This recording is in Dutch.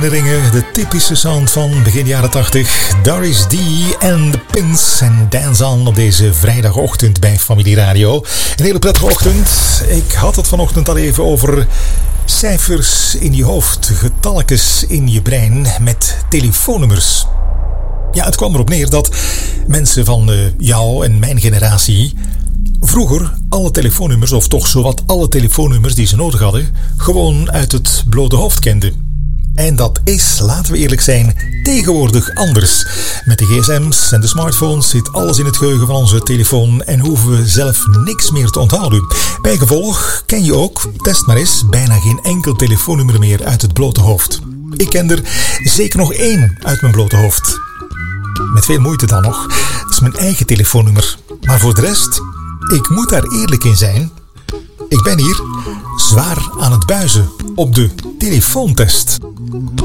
herinneringen. De typische sound van begin jaren 80. Doris D en The Pins en Dance On op deze vrijdagochtend bij Familie Radio. Een hele prettige ochtend. Ik had het vanochtend al even over cijfers in je hoofd, getalletjes in je brein met telefoonnummers. Ja, het kwam erop neer dat mensen van jou en mijn generatie vroeger alle telefoonnummers, of toch zowat alle telefoonnummers die ze nodig hadden, gewoon uit het blote hoofd kenden. En dat is, laten we eerlijk zijn, tegenwoordig anders. Met de gsm's en de smartphones zit alles in het geheugen van onze telefoon en hoeven we zelf niks meer te onthouden. Bijgevolg ken je ook, test maar eens, bijna geen enkel telefoonnummer meer uit het blote hoofd. Ik ken er zeker nog één uit mijn blote hoofd. Met veel moeite dan nog. Dat is mijn eigen telefoonnummer. Maar voor de rest, ik moet daar eerlijk in zijn. Ik ben hier zwaar aan het buizen op de telefoontest.